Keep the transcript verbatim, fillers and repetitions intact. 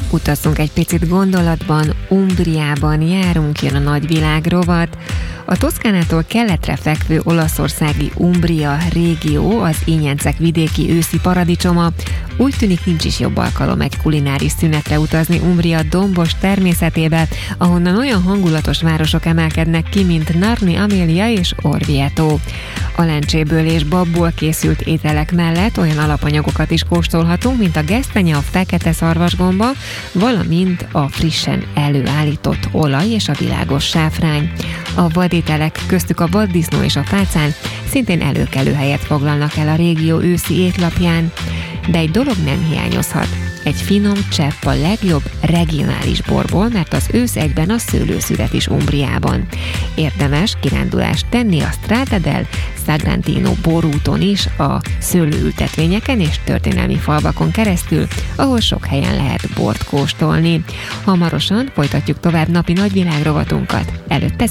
Utazzunk egy picit gondolatban, Umbriában járunk, jön a nagyvilág rovat. A Toszkánától keletre fekvő olaszországi Umbria régió az ínyencek vidéki őszi paradicsoma. Úgy tűnik, nincs is jobb alkalom egy kulináris szünetre utazni Umbria dombos természetébe, ahonnan olyan hangulatos városok emelkednek ki, mint Narni Amelia és Orvieto. A lencséből és babból készült ételek mellett olyan alapanyagokat is kóstolhatunk, mint a gesztenye, a fekete szarvasgomba, valamint a frissen előállított olaj és a világos sáfrány. A vadételek, köztük a vaddisznó és a fácán szintén előkelő helyet foglalnak el a régió őszi étlapján. De egy dolog nem hiányozhat. Egy finom csepp a legjobb regionális borból, mert az ősz egyben a szőlőszület is Umbriában. Érdemes kirándulást tenni a Strada del Sagrantino borúton is, a szőlőültetvényeken és történelmi falvakon keresztül, ahol sok helyen lehet bort kóstolni. Hamarosan folytatjuk tovább napi nagyvilág rovatunkat. Előtte